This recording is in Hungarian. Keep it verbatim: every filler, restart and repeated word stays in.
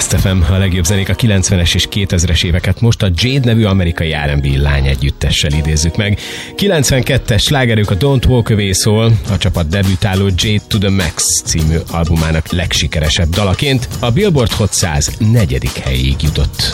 Last ef em, a legjobb zenék a kilencvenes és kétezres éveket most a Jade nevű amerikai er and bé lány együttessel idézzük meg. kilencvenkettes slágerük a Don't Walk Away szól, a csapat debütáló Jade to the Max című albumának legsikeresebb dalaként a Billboard Hot száz negyedik helyéig jutott.